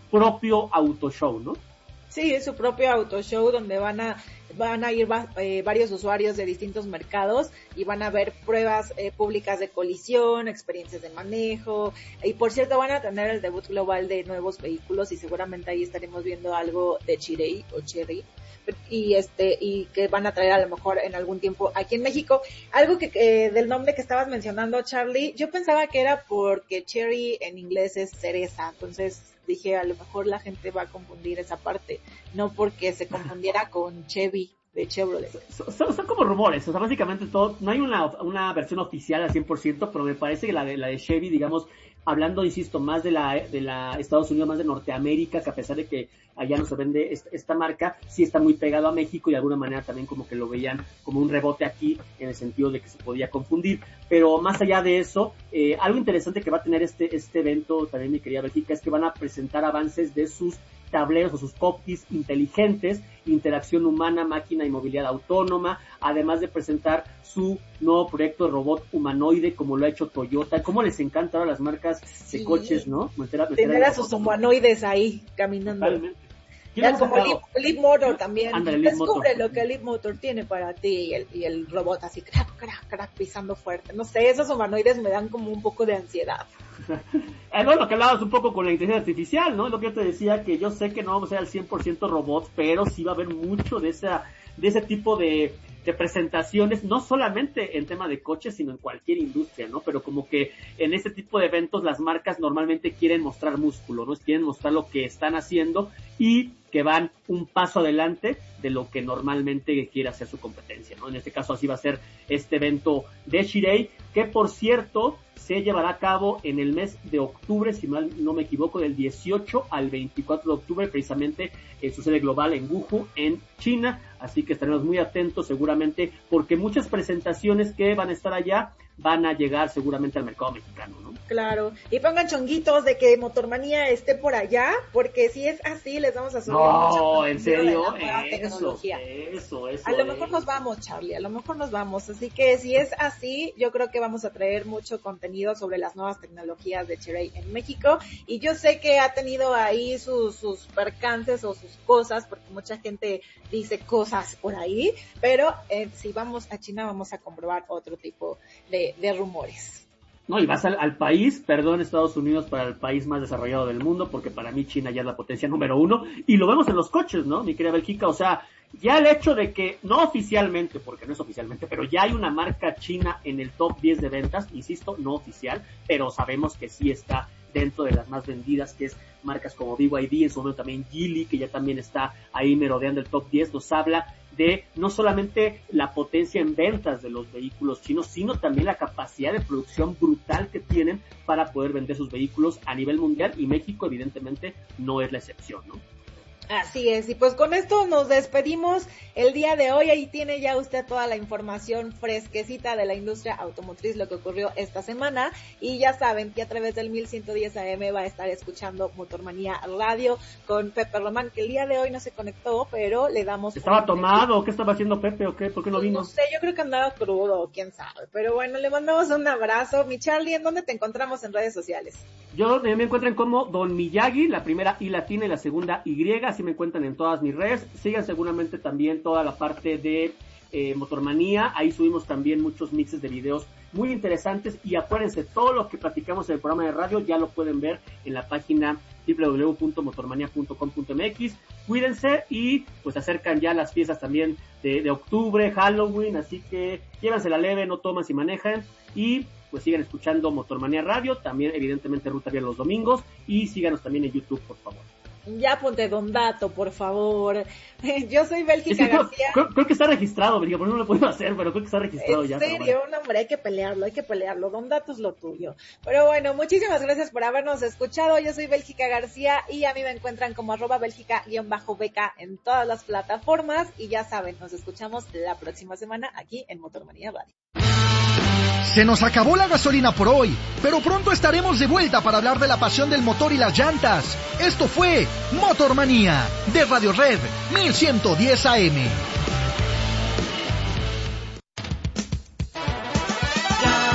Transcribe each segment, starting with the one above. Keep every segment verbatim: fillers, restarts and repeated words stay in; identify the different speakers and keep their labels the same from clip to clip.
Speaker 1: propio auto show, ¿no?
Speaker 2: Sí, es su propio auto show donde van a van a ir eh, varios usuarios de distintos mercados y van a ver pruebas eh, públicas de colisión, experiencias de manejo, y por cierto van a tener el debut global de nuevos vehículos y seguramente ahí estaremos viendo algo de Chery o Cherry y este y que van a traer a lo mejor en algún tiempo aquí en México. Algo que eh, del nombre que estabas mencionando, Charlie, yo pensaba que era porque Cherry en inglés es cereza, entonces dije, a lo mejor la gente va a confundir esa parte, no porque se confundiera con Chevy de Chevrolet.
Speaker 1: Son, son como rumores, o sea, básicamente todo, no hay una, una versión oficial al cien por ciento, pero me parece que la de, la de Chevy, digamos, hablando, insisto, más de la de la Estados Unidos, más de Norteamérica, que a pesar de que allá no se vende esta, esta marca, sí está muy pegado a México y de alguna manera también como que lo veían como un rebote aquí, en el sentido de que se podía confundir. Pero más allá de eso, eh, algo interesante que va a tener este, este evento, también mi querida Bélgica, es que van a presentar avances de sus tableros o sus cockpits inteligentes, interacción humana, máquina y movilidad autónoma, además de presentar su nuevo proyecto de robot humanoide como lo ha hecho Toyota. ¿Cómo les encanta ahora las marcas
Speaker 2: sí.
Speaker 1: de coches, no?
Speaker 2: Meter a, meter Tener a sus humanoides ahí caminando. Totalmente. Ya como Leap Motor también.
Speaker 1: Andale,
Speaker 2: Descubre lo que Leap Motor tiene para ti y el, y el robot así crack, crack, crack, pisando fuerte. No sé, esos humanoides me dan como un poco de ansiedad.
Speaker 1: Es lo que hablabas un poco con la inteligencia artificial, ¿no? Lo que yo te decía, que yo sé que no vamos a ser al cien por ciento robots, pero sí va a haber mucho de esa de ese tipo de, de presentaciones, no solamente en tema de coches, sino en cualquier industria, ¿no? Pero como que en este tipo de eventos las marcas normalmente quieren mostrar músculo, ¿no? Quieren mostrar lo que están haciendo y que van un paso adelante de lo que normalmente quiere hacer su competencia, ¿no? En este caso así va a ser este evento de Chery, que por cierto se llevará a cabo en el mes de octubre, si mal no me equivoco, del dieciocho al veinticuatro de octubre, precisamente en su sede global en Wuhu, en China, así que estaremos muy atentos seguramente, porque muchas presentaciones que van a estar allá van a llegar seguramente al mercado mexicano, ¿no?
Speaker 2: Claro, y pongan chonguitos de que Motormanía esté por allá, porque si es así les vamos a subir
Speaker 1: no,
Speaker 2: mucho
Speaker 1: en serio,
Speaker 2: eso,
Speaker 1: eso, eso.
Speaker 2: A lo mejor es. nos vamos, Charlie, a lo mejor nos vamos, así que si es así, yo creo que vamos a traer mucho contenido sobre las nuevas tecnologías de Chery en México, y yo sé que ha tenido ahí sus, sus percances o sus cosas, porque mucha gente dice cosas por ahí, pero eh, si vamos a China vamos a comprobar otro tipo de, de rumores.
Speaker 1: No, y vas al, al país, perdón, Estados Unidos para el país más desarrollado del mundo, porque para mí China ya es la potencia número uno, y lo vemos en los coches, ¿no, mi querida Bélgica? O sea, ya el hecho de que, no oficialmente, porque no es oficialmente, pero ya hay una marca china en el top diez de ventas, insisto, no oficial, pero sabemos que sí está dentro de las más vendidas, que es marcas como B Y D, en su momento también Geely, que ya también está ahí merodeando el top diez, nos habla de no solamente la potencia en ventas de los vehículos chinos, sino también la capacidad de producción brutal que tienen para poder vender sus vehículos a nivel mundial, y México evidentemente no es la excepción, ¿no?
Speaker 2: Así es, y pues con esto nos despedimos el día de hoy. Ahí tiene ya usted toda la información fresquecita de la industria automotriz, lo que ocurrió esta semana, y ya saben que a través del mil ciento diez A M va a estar escuchando Motormanía Radio con Pepe Román, que el día de hoy no se conectó, pero le damos...
Speaker 1: ¿Estaba tomado? ¿Qué estaba haciendo Pepe o qué? ¿Por qué no vino?
Speaker 2: No sé, yo creo que andaba crudo, quién sabe, pero bueno, le mandamos un abrazo. Mi Charlie, ¿en dónde te encontramos en redes sociales?
Speaker 1: Yo me encuentran como Don Miyagi, la primera I latina y la segunda Y, así me encuentran en todas mis redes. Sigan seguramente también toda la parte de eh, Motormanía, ahí subimos también muchos mixes de videos muy interesantes, y acuérdense, todo lo que platicamos en el programa de radio ya lo pueden ver en la página doble u doble u doble u punto motormanía punto com punto m x. Cuídense, y pues se acercan ya las fiestas también de, de octubre, Halloween, así que llévansela leve, no toman si manejan, y pues sigan escuchando Motormanía Radio, también evidentemente Ruta Vial los domingos, y síganos también en YouTube, por favor.
Speaker 2: Ya ponte Don Dato, por favor. Yo soy Bélgica
Speaker 1: es que
Speaker 2: García.
Speaker 1: Creo, creo, creo que está registrado, Bélgica, por eso no lo puedo hacer, pero creo que está registrado
Speaker 2: ¿En
Speaker 1: ya.
Speaker 2: En serio, bueno. No, hombre, hay que pelearlo, hay que pelearlo. Don Dato es lo tuyo. Pero bueno, muchísimas gracias por habernos escuchado. Yo soy Bélgica García, y a mí me encuentran como arroba Bélgica-beca en todas las plataformas. Y ya saben, nos escuchamos la próxima semana aquí en Motormanía Radio.
Speaker 3: Se nos acabó la gasolina por hoy, pero pronto estaremos de vuelta para hablar de la pasión del motor y las llantas. Esto fue Motormanía, de Radio Red mil ciento diez A M.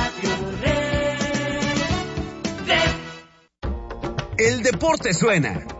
Speaker 4: El deporte suena